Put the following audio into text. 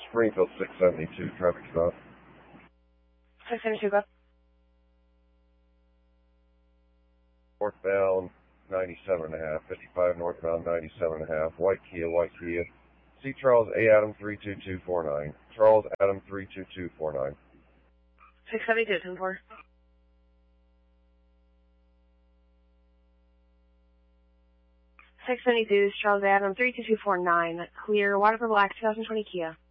Springfield 672, traffic stop. 672, go. Northbound 97.5, 55 northbound 97.5, white Kia. See Charles A. Adam 32249. Charles Adam 32249. 672, 10-4. Charles Adam 32249. Clear. Water for Black 2020 Kia.